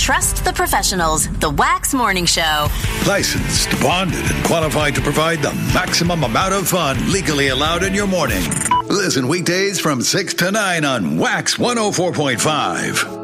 Trust the professionals. The Wax Morning Show. Licensed, bonded, and qualified to provide the maximum amount of fun legally allowed in your morning. Listen weekdays from 6 to 9 on Wax 104.5.